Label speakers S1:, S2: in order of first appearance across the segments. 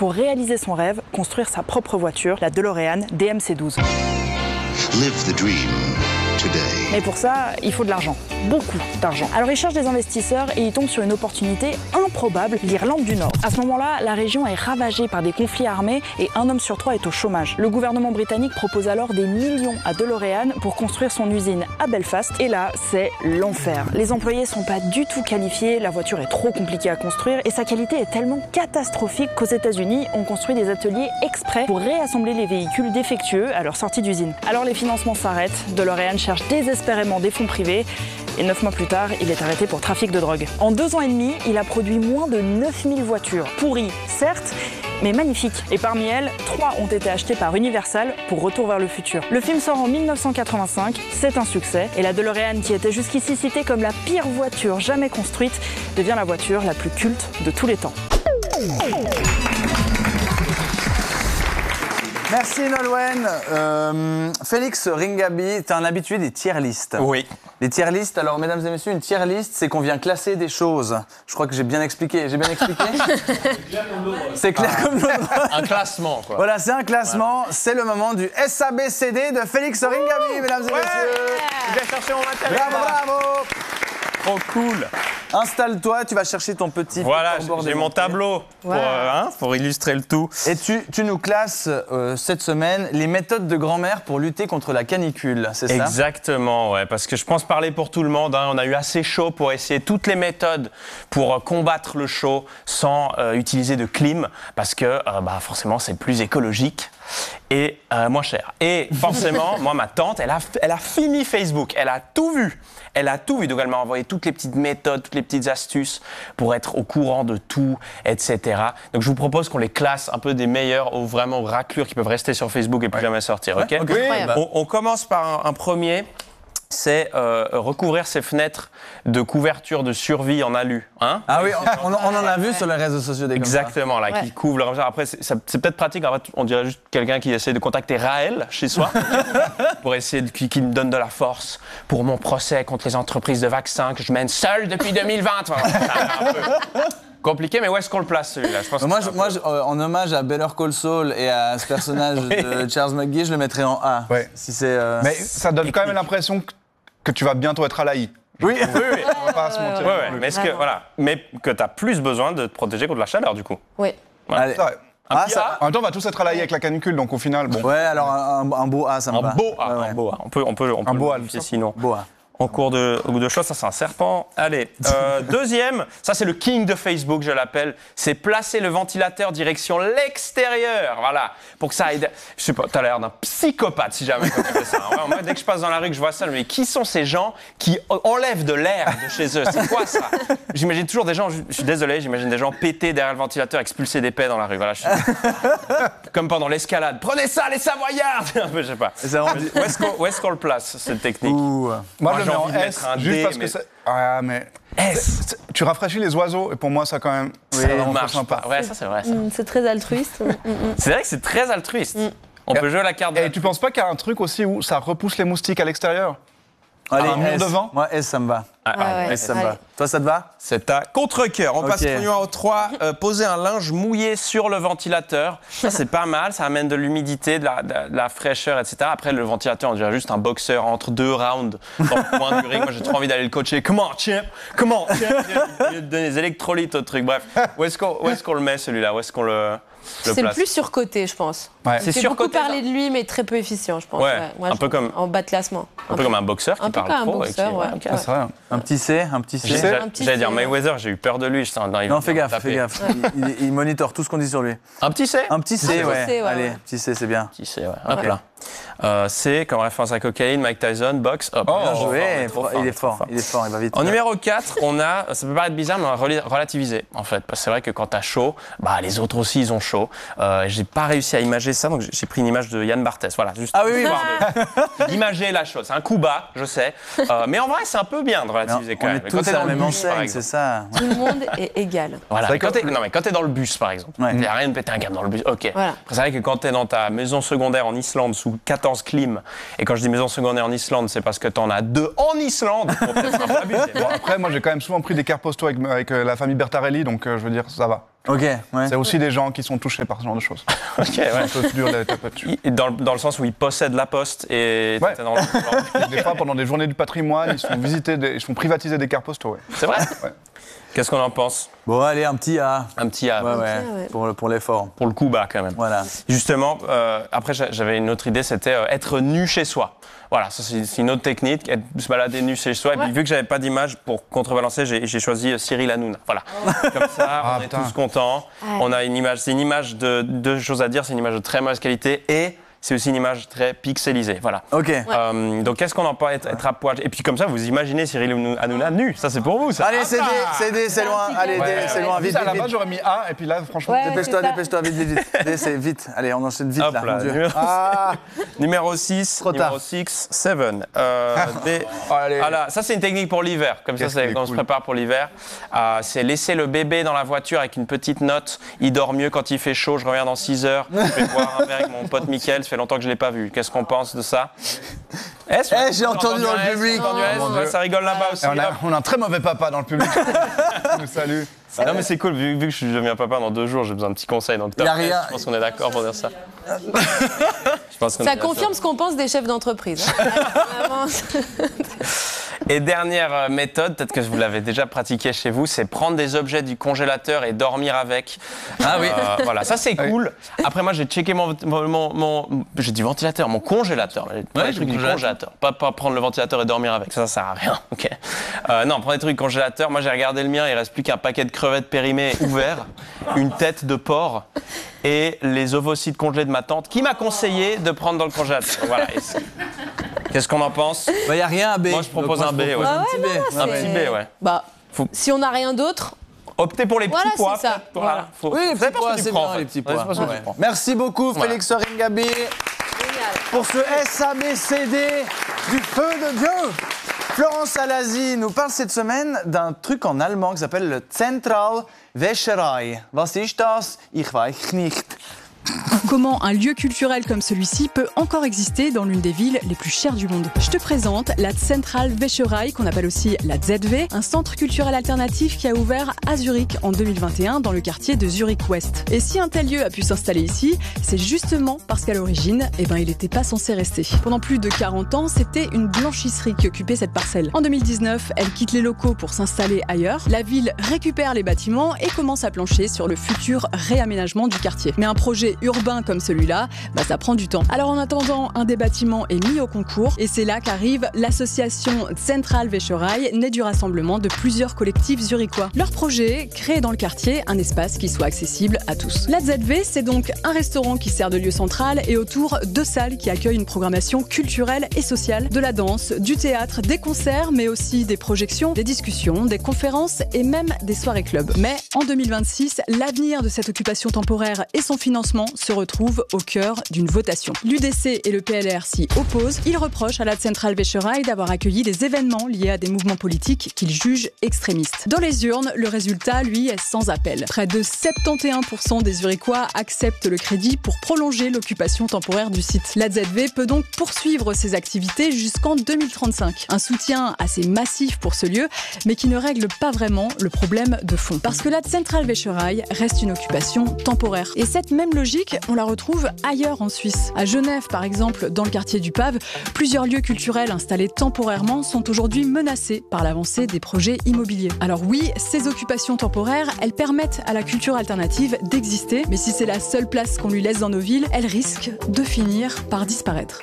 S1: pour réaliser son rêve, construire sa propre voiture, la DeLorean DMC-12.
S2: Live the dream today.
S1: Mais pour ça, il faut de l'argent. Beaucoup d'argent. Alors il cherche des investisseurs et il tombe sur une opportunité improbable, l'Irlande du Nord. À ce moment-là, la région est ravagée par des conflits armés et 1 homme sur 3 est au chômage. Le gouvernement britannique propose alors des millions à DeLorean pour construire son usine à Belfast. Et là, c'est l'enfer. Les employés sont pas du tout qualifiés, la voiture est trop compliquée à construire et sa qualité est tellement catastrophique qu'aux États-Unis, on construit des ateliers exprès pour réassembler les véhicules défectueux à leur sortie d'usine. Alors les financements s'arrêtent, DeLorean cherche désespérément des fonds privés. Et 9 mois plus tard, il est arrêté pour trafic de drogue. En 2 ans et demi, il a produit moins de 9000 voitures. Pourries, certes, mais magnifiques. Et parmi elles, 3 ont été achetées par Universal pour Retour vers le futur. Le film sort en 1985, c'est un succès. Et la DeLorean, qui était jusqu'ici citée comme la pire voiture jamais construite, devient la voiture la plus culte de tous les temps.
S3: Merci Nolwenn. Félix Ringaby, t'es un habitué des tier lists.
S4: Oui.
S3: Les tier lists, alors mesdames et messieurs, une tier list, c'est qu'on vient classer des choses. Je crois que j'ai bien expliqué. J'ai bien expliqué. C'est clair comme l'eau.
S4: Un classement, quoi.
S3: Voilà, c'est un classement. C'est le moment du SABCD de Félix Ringaby, mesdames et messieurs.
S4: Je vais chercher mon matériel.
S3: Bravo, bravo.
S4: Trop cool.
S3: Installe-toi, tu vas chercher ton petit...
S4: Voilà,
S3: flipboard
S4: j'ai mon
S3: démonté.
S4: tableau pour illustrer le tout.
S3: Et tu nous classes cette semaine les méthodes de grand-mère pour lutter contre la canicule, c'est ça?
S4: Exactement, ouais, parce que je pense parler pour tout le monde. Hein, on a eu assez chaud pour essayer toutes les méthodes pour combattre le chaud sans utiliser de clim, parce que forcément c'est plus écologique et moins cher. Et forcément, moi, ma tante, elle a fini Facebook, elle a tout vu. Elle a tout vu, donc elle m'a envoyé toutes les petites méthodes, toutes les petites astuces pour être au courant de tout, etc. Donc je vous propose qu'on les classe un peu des meilleurs aux vraiment raclures qui peuvent rester sur Facebook et plus jamais sortir, ok?
S3: Ok.
S4: On commence par un premier, c'est recouvrir ses fenêtres de couverture de survie en alu. Hein?
S3: Ah oui, on en a vu sur les réseaux sociaux des
S4: Exactement, là, qui couvre le revers. Après, c'est peut-être pratique. En fait, on dirait juste quelqu'un qui essaie de contacter Raël chez soi pour essayer qui me donne de la force pour mon procès contre les entreprises de vaccins que je mène seul depuis 2020. Enfin, c'est un peu compliqué, mais où est-ce qu'on le place celui-là? Je pense
S3: en hommage à Better Call Saul et à ce personnage de Charles McGee, je le mettrais en A.
S5: Ouais.
S3: Si c'est,
S5: Mais ça donne quand même l'impression que tu vas bientôt être à l'AI.
S3: Oui.
S5: On va pas se mentir.
S4: mais que tu as plus besoin de te protéger contre la chaleur, du coup.
S6: Oui.
S3: Allez.
S5: C'est vrai.
S3: Ah, ça...
S5: En même temps, on va tous être à l'AI avec la canicule, donc au final, bon.
S3: Ouais, alors un beau A, ça me va.
S4: Un beau A.
S3: Ouais.
S4: Un beau A. On peut
S5: Un beau A,
S4: le modifier sinon.
S3: Beau A.
S4: En cours de choses, ça c'est un serpent. Allez, deuxième, ça c'est le king de Facebook, je l'appelle, c'est placer le ventilateur direction l'extérieur, voilà, pour que ça aide. Je sais pas, t'as l'air d'un psychopathe si jamais quand tu fais ça. Hein. Moi, dès que je passe dans la rue, que je vois ça, mais qui sont ces gens qui enlèvent de l'air de chez eux? C'est quoi ça? J'imagine toujours des gens, je suis désolé, j'imagine des gens péter derrière le ventilateur, expulser des paix dans la rue, voilà. Comme pendant l'escalade, prenez ça les Savoyards. Je sais pas. Où est-ce qu'on le place, cette technique?
S5: Moi, je le mets
S4: j'ai
S5: en
S4: envie de
S5: S,
S4: mettre un
S5: juste
S4: D,
S5: parce
S4: mais-
S5: que c'est... Ah, mais...
S4: S.
S5: Tu rafraîchis les oiseaux, et pour moi, ça, quand même, c'est
S4: Ça
S5: vraiment
S4: marche
S5: sympa.
S4: pas. Ouais, ça c'est vrai. Ça.
S6: C'est très altruiste.
S4: C'est vrai que c'est très altruiste. On peut jouer la carte.
S5: Et tu penses pas qu'il y a un truc aussi où ça repousse les moustiques à l'extérieur?
S3: Allez,
S5: Un mur
S3: S.
S5: devant.
S3: Moi, S, ça me va.
S6: Ouais,
S3: S, ça me
S6: allez.
S3: va. Toi, ça te va?
S4: C'est à contre-cœur. On
S3: Ok.
S4: passe au numéro 3. Poser un linge mouillé sur le ventilateur. Ça, c'est pas mal. Ça amène de l'humidité, de la fraîcheur, etc. Après, le ventilateur, on dirait juste un boxeur entre 2 rounds dans le coin du ring. Moi, j'ai trop envie d'aller le coacher. Comment, champ? Comment, champ? Il donne des électrolytes au truc. Bref, où est-ce qu'on le met, celui-là? Où est-ce qu'on le
S6: C'est le
S4: place?
S6: plus surcoté, je pense.
S5: Ouais.
S4: C'est
S6: J'ai beaucoup
S4: surcoté, ça.
S6: parlé de lui, mais très peu efficient, je pense.
S4: Ouais,
S6: Moi,
S4: un
S6: je
S4: peu
S6: trouve,
S4: comme-
S6: en bas de classement.
S4: Un peu comme un boxeur qui
S6: un peu
S4: parle
S6: comme un
S4: trop. et
S6: boxeur,
S4: qui-
S6: ouais.
S4: ok.
S5: Ah, c'est vrai.
S3: Un petit C, un petit C.
S5: sais.
S6: Un petit
S4: J'allais dire
S6: C,
S4: Mayweather, j'ai eu peur de lui.
S3: Non, fais gaffe. Il monitore tout ce qu'on dit sur lui.
S4: Un petit C.
S3: Un petit C,
S6: petit
S3: ouais.
S6: C, ouais,
S3: Allez,
S6: ouais.
S3: petit C, c'est bien.
S4: Petit C, ouais. Hop là. C, comme référence à cocaïne, Mike Tyson, boxe. Hop.
S3: Bien
S4: Trop
S3: joué.
S4: fort,
S3: Il est fort, il va vite.
S4: En numéro 4, on a, ça peut paraître bizarre, mais on a relativisé, en fait. Parce que c'est vrai que quand t'as chaud, les autres aussi, ils ont chaud. J'ai pas réussi à imager ça, donc j'ai pris une image de Yann Barthès. Voilà, juste
S3: Ah oui,
S4: imager la chose. C'est un coup bas, je sais. Mais en vrai, c'est un peu bien de relativiser quand
S3: on
S4: même.
S3: est
S4: Quand
S3: tous
S4: t'es
S3: à
S4: dans
S3: la
S4: le
S3: même
S4: bus, par
S3: enseigne, c'est
S4: exemple.
S3: ça.
S6: Tout le monde est égal.
S4: Voilà.
S5: C'est vrai
S4: Quand t'es dans le bus, par exemple,
S3: Ouais.
S4: il n'y a rien de péter un câble dans le bus. Ok.
S6: Voilà.
S4: Après, c'est vrai que quand t'es dans ta maison secondaire en Islande sous 14 clims, et quand je dis maison secondaire en Islande, c'est parce que t'en as 2 en Islande. Bon, peut-être un peu abusé.
S5: Bon, après, moi, j'ai quand même souvent pris des quarts postaux avec la famille Bertarelli, donc je veux dire, ça va.
S3: Ok, ouais.
S5: C'est aussi des gens qui sont touchés par ce genre de choses.
S4: Ok, ouais.
S5: C'est aussi dur de taper dessus.
S4: Dans le sens où ils possèdent la poste et...
S5: Ouais.
S4: t'es dans le-
S5: Des fois, pendant des journées du patrimoine, ils font privatiser des cartes postaux. Ouais.
S4: C'est vrai
S5: Ouais.
S4: Qu'est-ce qu'on en pense?
S3: Bon, allez, un petit A.
S4: Un petit A.
S3: Ouais,
S6: ouais.
S3: pour l'effort.
S4: Pour le coup bas, quand même.
S3: Voilà.
S4: Justement, après, j'avais une autre idée, c'était être nu chez soi. Voilà, ça c'est une autre technique, se balader nu chez soi. Et puis, vu que j'avais pas d'image pour contrebalancer, j'ai choisi Cyril Hanouna. Voilà. Comme ça, on est
S5: putain.
S4: tous contents. On a une image, c'est une image de deux choses à dire, c'est une image de très mauvaise qualité et c'est aussi une image très pixelisée. Voilà.
S3: Ok.
S4: Donc, qu'est-ce qu'on en parle être à poil? Et puis, comme ça, vous imaginez Cyril Hanouna nu. Ça, c'est pour vous, ça.
S3: Allez, c'est D, c'est loin. Allez, D, c'est loin. Vite,
S5: À la
S3: vite,
S5: base,
S3: vite.
S5: j'aurais mis A, et puis là, franchement,
S6: Ouais.
S3: Dépêche-toi, vite. D, c'est vite. Allez, on enchaîne vite,
S4: Hop
S3: là,
S4: là,
S3: mon Dieu.
S4: numéro-
S3: Ah,
S4: Numéro 6,
S3: Trop tard.
S4: numéro 6, 7. D.
S5: Allez.
S4: Voilà, ça c'est une technique pour l'hiver. Comme ça,
S5: Qu'est-ce
S4: c'est
S5: qu'il est
S4: quand on se
S5: cool.
S4: prépare pour l'hiver. C'est laisser le bébé dans la voiture avec une petite note. Il dort mieux quand il fait chaud. Je reviens dans 6 heures. Je vais boire un verre avec mon pote Mickaël. Ça fait longtemps que je ne l'ai pas vu. Qu'est-ce qu'on pense de ça?
S3: j'ai entendu dans le public.
S4: Entendu S,
S5: mon
S4: ouais,
S5: Dieu.
S4: ça rigole là-bas aussi.
S5: Et on a un très mauvais papa dans le public. Il nous salue.
S4: Non mais c'est cool, vu que je deviens papa dans 2 jours, j'ai besoin de petits conseils. Donc top
S3: Y a
S4: S,
S3: rien.
S4: je pense qu'on est d'accord pour dire ça. Je pense qu'on
S6: Ça
S4: est d'accord.
S6: confirme ce qu'on pense des chefs d'entreprise. hein. Vraiment.
S4: Et dernière méthode, peut-être que vous l'avez déjà pratiqué chez vous, c'est prendre des objets du congélateur et dormir avec.
S3: Ah oui.
S4: Voilà, ça c'est cool. Après moi j'ai checké j'ai dit ventilateur, mon congélateur. Pas des trucs du congélateur. Pas prendre le ventilateur et dormir avec, ça sert à rien. Ok. Non, prendre des trucs du congélateur. Moi j'ai regardé le mien, il reste plus qu'un paquet de crevettes périmées ouverts, une tête de porc et les ovocytes congelés de ma tante qui m'a conseillé de prendre dans le congélateur. Voilà. Qu'est-ce qu'on en pense?
S3: Bah, y a rien à B.
S4: Moi, je propose
S3: Donc,
S4: un B, ouais.
S3: un petit B.
S4: Un petit B, ouais.
S6: Bah,
S4: Faut-
S6: si on n'a rien d'autre,
S4: Optez pour les petits
S6: Voilà,
S4: pois.
S6: c'est ça.
S4: peut-être.
S6: Voilà.
S4: Faut-
S3: Oui, les
S4: vous
S3: petits
S4: savez pas
S3: pois,
S4: ce que tu
S3: c'est
S4: prends,
S3: bien,
S4: en fait.
S3: les petits
S4: Vous savez
S3: pois.
S4: pas ce que tu
S3: Ouais.
S4: prends.
S3: Merci beaucoup,
S4: Voilà.
S3: Félix Sorin-Gabi, pour ce SABCD du feu de Dieu. Florence Alasi nous parle cette semaine d'un truc en allemand qui s'appelle le Zentralwäscherei. Was ist das? Ich weiß nicht.
S7: Comment un lieu culturel comme celui-ci peut encore exister dans l'une des villes les plus chères du monde. Je te présente la Zentralwäscherei, qu'on appelle aussi la ZV, un centre culturel alternatif qui a ouvert à Zurich en 2021 dans le quartier de Zurich-Ouest. Et si un tel lieu a pu s'installer ici, c'est justement parce qu'à l'origine, il n'était pas censé rester. Pendant plus de 40 ans, c'était une blanchisserie qui occupait cette parcelle. En 2019, elle quitte les locaux pour s'installer ailleurs. La ville récupère les bâtiments et commence à plancher sur le futur réaménagement du quartier. Mais un projet urbain comme celui-là, ça prend du temps. Alors en attendant, un des bâtiments est mis au concours et c'est là qu'arrive l'association Zentralwäscherei, née du rassemblement de plusieurs collectifs zurichois. Leur projet, créer dans le quartier un espace qui soit accessible à tous. La ZV, c'est donc un restaurant qui sert de lieu central et autour 2 salles qui accueillent une programmation culturelle et sociale, de la danse, du théâtre, des concerts, mais aussi des projections, des discussions, des conférences et même des soirées clubs. Mais en 2026, l'avenir de cette occupation temporaire et son financement se retrouvent au cœur d'une votation. L'UDC et le PLR s'y opposent. Ils reprochent à la Zentralwäscherei d'avoir accueilli des événements liés à des mouvements politiques qu'ils jugent extrémistes. Dans les urnes, le résultat, lui, est sans appel. Près de 71% des Zurichois acceptent le crédit pour prolonger l'occupation temporaire du site. La ZV peut donc poursuivre ses activités jusqu'en 2035. Un soutien assez massif pour ce lieu, mais qui ne règle pas vraiment le problème de fond. Parce que la Zentralwäscherei reste une occupation temporaire. Et cette même logique, on la retrouve ailleurs en Suisse. À Genève, par exemple, dans le quartier du Pave, plusieurs lieux culturels installés temporairement sont aujourd'hui menacés par l'avancée des projets immobiliers. Alors oui, ces occupations temporaires, elles permettent à la culture alternative d'exister, mais si c'est la seule place qu'on lui laisse dans nos villes, elle risque de finir par disparaître.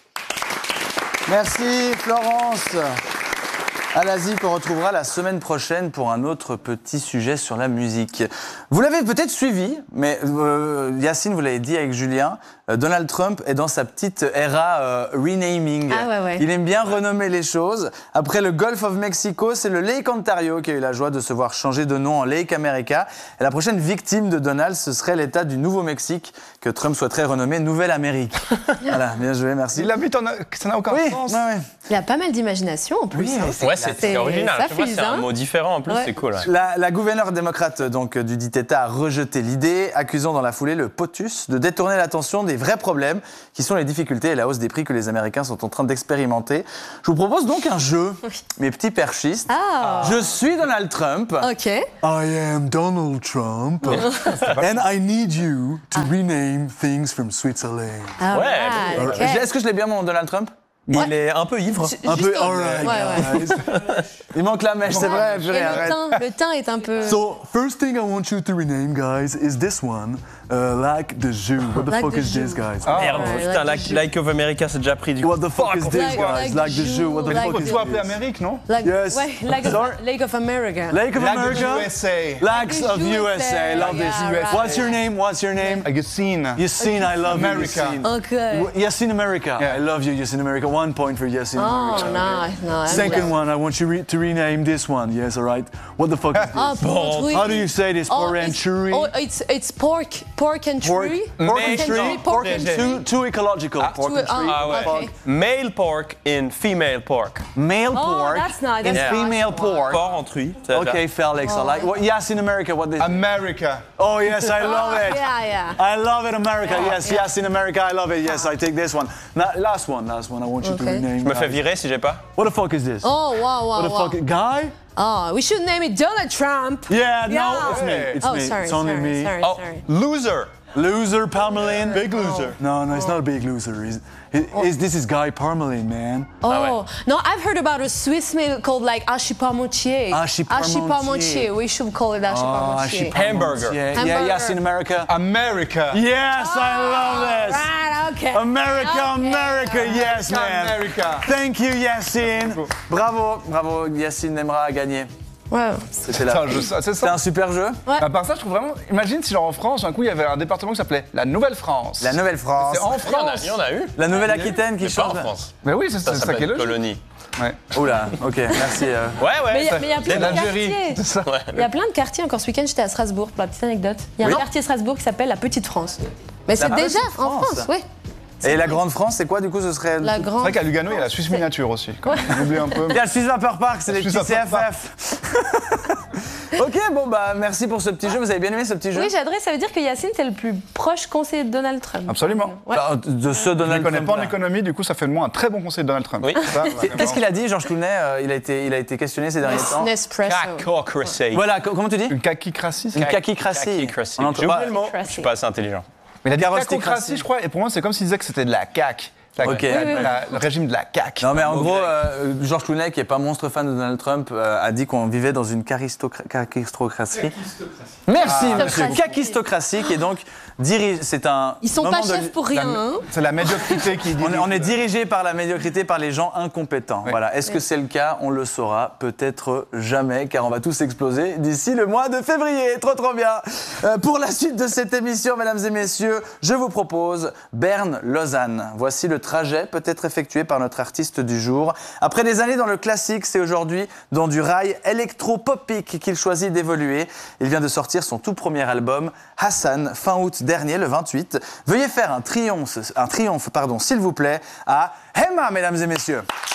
S3: Merci Florence Alasi, qu'on retrouvera la semaine prochaine pour un autre petit sujet sur la musique. Vous l'avez peut-être suivi, mais Yacine, vous l'avez dit avec Julien, Donald Trump est dans sa petite era renaming.
S6: Ah ouais.
S3: Il aime bien renommer les choses. Après le Gulf of Mexico, c'est le Lake Ontario qui a eu la joie de se voir changer de nom en Lake America. Et la prochaine victime de Donald, ce serait l'État du Nouveau-Mexique que Trump souhaiterait renommer Nouvelle-Amérique. Voilà, bien joué, merci.
S5: Il habite ça n'a aucun
S3: Oui,
S5: sens.
S3: ouais.
S6: il a pas mal d'imagination en plus.
S3: Oui,
S6: hein.
S4: Ouais, C'est original.
S6: ça
S4: Tu vois,
S6: fuse,
S4: c'est un
S6: hein.
S4: mot différent en plus,
S6: Ouais.
S4: c'est cool. Ouais.
S3: La gouverneure démocrate donc, du dit État a rejeté l'idée, accusant dans la foulée le POTUS de détourner l'attention des vrais problèmes qui sont les difficultés et la hausse des prix que les Américains sont en train d'expérimenter. Je vous propose donc un jeu, mes petits perchistes.
S6: Ah.
S3: Je suis Donald Trump.
S6: Ok.
S3: I am Donald Trump. And I need you to rename things from Switzerland.
S6: Ah,
S4: Ouais,
S6: ok.
S3: Est-ce que je l'ai bien mon Donald Trump?
S4: Il est un peu ivre.
S3: Un peu,
S6: Juste un-
S3: alright,
S6: Ouais,
S3: guys. Il manque la mèche, c'est vrai.
S6: Et
S3: purée, arrête.
S6: le teint est un peu...
S8: So, first thing I want you to rename, guys, is this one, like the zoo. What the
S6: Like
S8: fuck
S6: the
S8: is this,
S6: zoo.
S8: guys?
S4: Merde,
S6: Ouais,
S4: putain,
S6: like
S4: like of America, c'est déjà pris du coup.
S8: What the fuck is this,
S6: Like-
S8: guys?
S6: like
S8: Like the
S6: the
S8: zoo. What the
S6: zoo,
S8: fuck
S6: like
S8: is
S5: Faut appeler
S8: this?
S5: Amérique, non?
S6: Like,
S8: Yes.
S6: ouais, Lake of America.
S3: Lake of
S5: Like
S3: America?
S5: the USA.
S3: Lakes of USA. I love this.
S6: Yeah, right.
S3: What's your name? What's your name?
S5: Yassine.
S3: Yassine, I love you,
S5: America.
S3: Yassine.
S6: Ok.
S3: Yassine America.
S5: Yeah.
S3: I love you, Yassine America. 1 point for Yassine
S6: Oh,
S3: America.
S6: nice.
S8: Second one, I want you to rename this one. Yes, all right. What the fuck is this?
S6: Ah, poultry.
S8: How do you say this?
S6: Oh,
S8: Pork and churri?
S6: it's pork. Pork and churri.
S3: Pork
S4: Mais-
S3: and tree.
S6: Pork and tree.
S3: Too ecological. Pork and tree.
S4: Ah ouais.
S6: Okay.
S4: Male pork in female pork.
S3: Male
S6: Oh,
S3: pork
S6: that's nice.
S3: and
S6: That's
S3: female
S6: nice.
S3: pork.
S4: Porc en truie. c'est
S3: Okay, Felix, I like. Well, Yassine America, what they...
S5: America.
S3: Oh yes, I love it.
S6: Yeah.
S3: I love it, America. Yes, in America, I love it. Yes, I take this one. Now, last one. I want you to
S6: Okay.
S3: rename.
S4: Je me fais virer si j'ai pas.
S3: What the fuck is this?
S6: Oh, wow.
S3: What the fuck, guy?
S6: Oh, we should name it Donald Trump.
S3: Yeah, no,
S6: Yeah.
S3: it's me. It's
S6: Oh,
S3: me.
S6: sorry,
S3: It's only
S6: sorry,
S3: me.
S6: sorry,
S4: Oh,
S6: sorry.
S4: loser.
S3: Loser, Parmeline.
S8: Big loser.
S3: No, it's not a big loser. This is Guy Parmeline, man.
S6: Oh, no, I've heard about a Swiss meal called like Achiparmentier.
S3: Achiparmentier.
S6: We should call it Achiparmentier.
S4: Hamburger.
S3: Yeah, yes, in America.
S5: America.
S3: Yes, I love this.
S6: Right, okay.
S3: America, yes, man.
S5: America.
S3: Thank you, Yassine. Bravo, Yassine Nemra a gagné.
S6: Ouais.
S3: C'était
S5: C'est
S3: C'était
S5: ça.
S3: un super jeu.
S5: À part ça, je trouve vraiment. Imagine si, genre, en France, un coup, il y avait un département qui s'appelait la Nouvelle-France.
S3: La Nouvelle-France.
S5: C'est en France.
S4: Il y en a eu.
S3: La Nouvelle-Aquitaine qui
S4: Mais pas
S3: change.
S4: en France.
S5: Mais oui, c'est
S4: Ça
S5: ça
S4: s'appelle
S5: qui est
S4: une
S5: logique.
S4: colonie.
S5: Ouais.
S3: Oula, ok, merci.
S4: Ouais.
S6: Mais il y a plein de
S5: L'Algérie.
S6: quartiers.
S5: C'est ça.
S6: Il y a plein de quartiers. Encore ce week-end, j'étais à Strasbourg, pour la petite anecdote. Il y a un quartier Strasbourg qui s'appelle la Petite France. Mais c'est
S3: Petite
S6: déjà en
S3: France.
S6: France, oui.
S3: Et la Grande France, c'est quoi du coup? Ce serait.
S6: La
S5: C'est
S6: grande.
S5: vrai qu'à Lugano, il y a la Suisse miniature aussi. J'oublie un peu.
S3: Il y a le Swiss Vapor Park, c'est les
S5: Swiss
S3: petits
S5: Vapor Park.
S3: CFF. Ok, bon bah merci pour ce petit jeu. Vous avez bien aimé ce petit jeu?
S6: Oui, j'adore. Ça veut dire que Yacine, t'es le plus proche conseiller de Donald Trump.
S5: Absolument.
S6: Ouais.
S3: Bah, de ce
S5: Je ne
S3: Donald
S5: connais
S3: Trump.
S5: pas en économie, du coup, ça fait de moi un très bon conseiller de Donald Trump.
S4: Oui.
S5: Ça,
S3: Qu'est-ce qu'il a dit, Georges Clooney? Il a été questionné ces derniers temps.
S6: Nespresso.
S4: Cacocracy.
S3: Voilà, comment tu dis?
S5: Une kakicratie, c'est
S3: Une kakicratie.
S4: Cacocracy.
S3: On entend
S4: J'ai
S3: pas-
S4: oublié le mot. Je suis pas assez intelligent.
S5: Mais il a dit
S3: Carosticratie.
S5: cacocratie, je crois, et pour moi, c'est comme s'il disait que c'était de la CAQ.
S3: Ok.
S5: Le régime de la CAQ.
S3: Non mais en gros, Georges Clooney, qui est pas monstre fan de Donald Trump, a dit qu'on vivait dans une kakistocratie. Merci monsieur. Kakistocratie, qui est donc dirigée. C'est un.
S6: Ils sont
S3: moment
S6: pas
S3: de-
S6: chefs pour rien, hein.
S5: C'est la médiocrité qui dit.
S3: On est dirigé par la médiocrité, par les gens incompétents.
S5: Oui.
S3: Voilà. Est-ce que c'est le cas? On le saura peut-être jamais, car on va tous exploser d'ici le mois de février. Trop bien. Pour la suite de cette émission, mesdames et messieurs, je vous propose Berne-Lausanne. Voici le trajet peut-être effectué par notre artiste du jour. Après des années dans le classique, c'est aujourd'hui dans du rail électro-popique qu'il choisit d'évoluer. Il vient de sortir son tout premier album, Hassan, fin août dernier, le 28. Veuillez faire un triomphe, s'il vous plaît, à Hema, mesdames et messieurs.